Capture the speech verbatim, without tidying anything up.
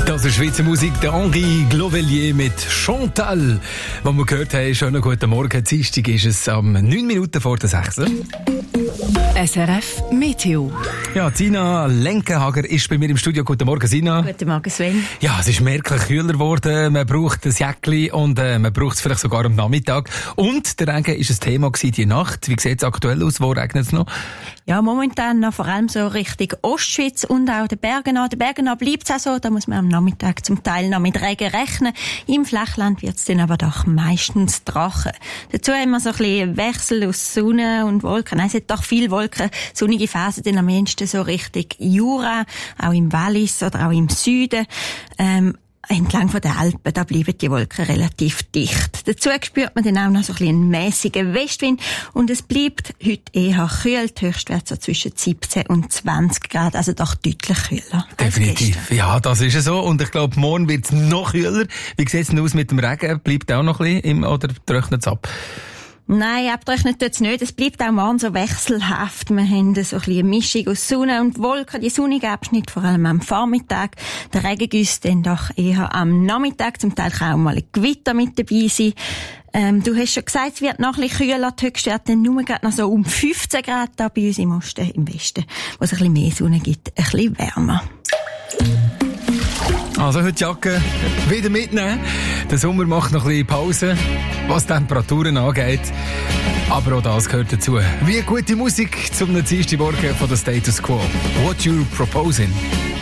Das ist Schweizer Musik, der Henri Glovelier mit Chantal. Was wir gehört haben, schönen guten Morgen. Dienstag ist es am neun Minuten vor der sechs. S R F Meteo. Ja, Sina Lenkenhager ist bei mir im Studio. Guten Morgen, Sina. Guten Morgen, Sven. Ja, es ist merklich kühler geworden. Man braucht ein Jäckli und äh, man braucht es vielleicht sogar am Nachmittag. Und der Regen war ein Thema gewesen, die Nacht. Wie sieht es aktuell aus? Wo regnet es noch? Ja, momentan noch vor allem so Richtung Ostschweiz und auch den Bergen an. Den Bergen an bleibt es auch so. Da muss man am Nachmittag zum Teil noch mit Regen rechnen. Im Flachland wird es dann aber doch meistens trocken. Dazu haben wir so ein bisschen Wechsel aus Sonne und Wolken. Nein, es hat doch viel Wolken. Sonnige Phasen dann am ehesten so Richtung Jura, auch im Wallis oder auch im Süden. Ähm, Entlang von den Alpen, da bleiben die Wolken relativ dicht. Dazu spürt man dann auch noch so ein bisschen einen mässigen Westwind und es bleibt heute eher kühl. Die Höchstwerte so zwischen siebzehn und zwanzig Grad, also doch deutlich kühler. Definitiv. Ja, das ist so. Und ich glaube, morgen wird es noch kühler. Wie sieht es denn aus mit dem Regen? Bleibt auch noch ein bisschen im, oder trocknet es ab? Nein, abtrocknet tut's nicht. Es bleibt auch morgen so wechselhaft. Wir haben so ein bisschen eine Mischung aus Sonne und Wolken. Die sonnige Abschnitt vor allem am Vormittag. Der Regengüsse dann doch eher am Nachmittag. Zum Teil kann auch mal ein Gewitter mit dabei sein. Ähm, du hast schon gesagt, es wird noch ein bisschen kühler. Die Höchstwerte nur gerade noch so um fünfzehn Grad da bei uns im Osten, im Westen, wo es ein bisschen mehr Sonne gibt, ein bisschen wärmer. Also heute die Jacke wieder mitnehmen. Der Sommer macht noch ein bisschen Pause, was Temperaturen angeht. Aber auch das gehört dazu. Wie gute Musik zum Dienstagmorgen von der Status Quo. What you proposing?